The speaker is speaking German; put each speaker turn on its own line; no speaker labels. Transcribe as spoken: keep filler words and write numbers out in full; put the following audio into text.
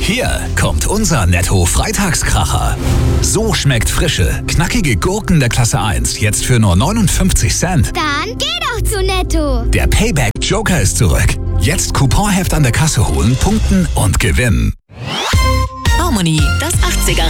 Hier kommt unser Netto-Freitagskracher. So schmeckt frische, knackige Gurken der Klasse eins jetzt für nur neunundfünfzig Cent.
Dann geh doch zu Netto.
Der Payback-Joker ist zurück. Jetzt Couponheft an der Kasse holen, punkten und gewinnen.
Harmony, das achtziger